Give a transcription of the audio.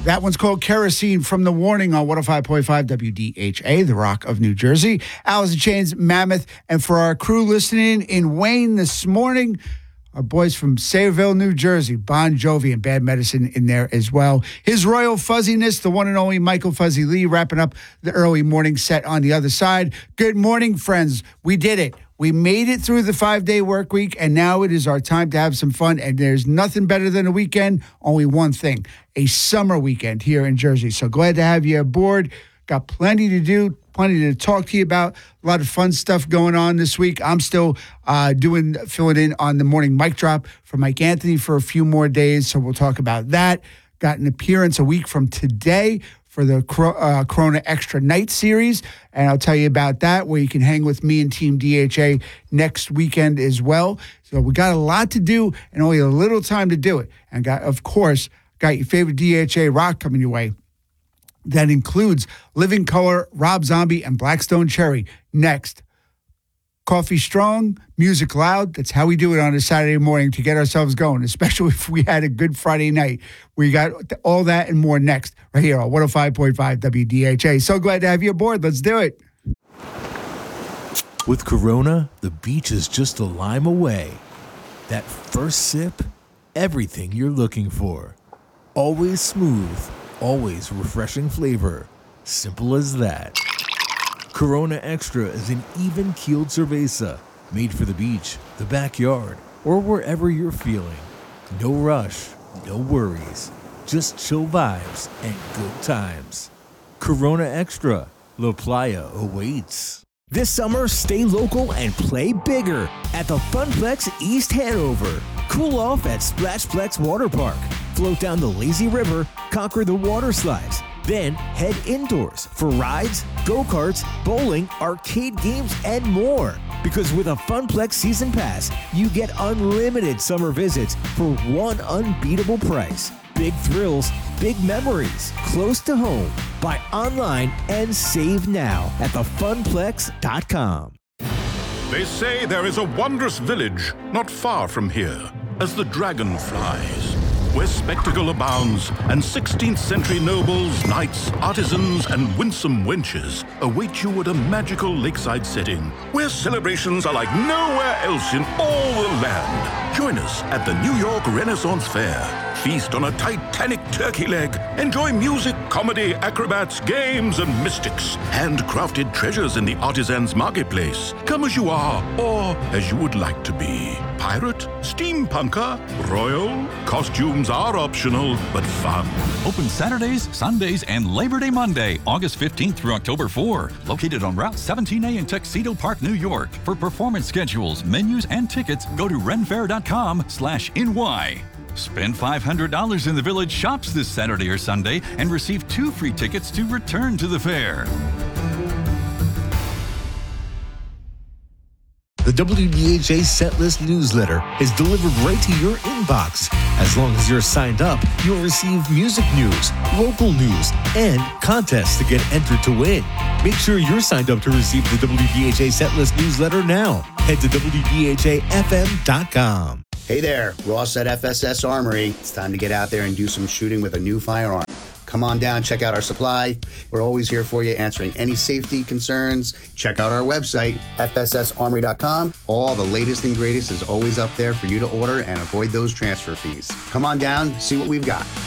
That one's called Kerosene from The Warning on 105.5 WDHA, The Rock of New Jersey. Alice in Chains, Mammoth. And for our crew listening in Wayne this morning, our boys from Sayreville, New Jersey, Bon Jovi and Bad Medicine in there as well. His Royal Fuzziness, the one and only Michael Fuzzy Lee, wrapping up the early morning set on the other side. Good morning, friends. We did it. We made it through the 5-day work week, and now it is our time to have some fun. And there's nothing better than a weekend. Only one thing, a summer weekend here in Jersey. So glad to have you aboard. Got plenty to do, plenty to talk to you about. A lot of fun stuff going on this week. I'm still filling in on the morning mic drop for Mike Anthony for a few more days. So we'll talk about that. Got an appearance a week from today for the Corona Extra Night Series. And I'll tell you about that, where you can hang with me and Team DHA next weekend as well. So we got a lot to do and only a little time to do it. And of course, got your favorite DHA rock coming your way. That includes Living Color, Rob Zombie, and Blackstone Cherry. Next, coffee strong, music loud. That's how we do it on a Saturday morning to get ourselves going, especially if we had a good Friday night. We got all that and more next, right here on 105.5 WDHA. So glad to have you aboard. Let's do it. With Corona, the beach is just a lime away. That first sip, everything you're looking for. Always smooth, always refreshing flavor. Simple as that. Corona Extra is an even-keeled cerveza made for the beach, the backyard, or wherever you're feeling. No rush, no worries, just chill vibes and good times. Corona Extra, La Playa awaits. This summer, stay local and play bigger at the Funplex East Hanover. Cool off at Splashplex Water Park. Float down the lazy river, conquer the water slides. Then head indoors for rides, go-karts, bowling, arcade games, and more. Because with a Funplex Season Pass, you get unlimited summer visits for one unbeatable price. Big thrills, big memories, close to home. Buy online and save now at thefunplex.com. They say there is a wondrous village not far from here, as the dragon flies, where spectacle abounds, and 16th century nobles, knights, artisans, and winsome wenches await you at a magical lakeside setting, where celebrations are like nowhere else in all the land. Join us at the New York Renaissance Fair. Feast on a Titanic turkey leg. Enjoy music, comedy, acrobats, games, and mystics. Handcrafted treasures in the artisans' marketplace. Come as you are, or as you would like to be. Pirate, steampunker, royal. Costumes are optional, but fun. Open Saturdays, Sundays, and Labor Day Monday, August 15th through October 4. Located on Route 17A in Tuxedo Park, New York. For performance schedules, menus, and tickets, go to renfair.com/NY. Spend $500 in the Village Shops this Saturday or Sunday and receive 2 free tickets to return to the fair. The WDHA Setlist newsletter is delivered right to your inbox. As long as you're signed up, you'll receive music news, local news, and contests to get entered to win. Make sure you're signed up to receive the WDHA Setlist newsletter now. Head to WDHAFM.com. Hey there, Ross at FSS Armory. It's time to get out there and do some shooting with a new firearm. Come on down, check out our supply. We're always here for you, answering any safety concerns. Check out our website, fssarmory.com. All the latest and greatest is always up there for you to order and avoid those transfer fees. Come on down, see what we've got.